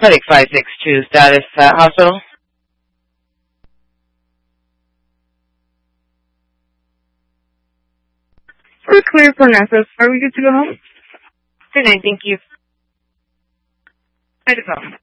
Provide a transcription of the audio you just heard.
Medic 562, status at hospital. We're clear for Nessus. Are we good to go home? Good night, thank you. I just know.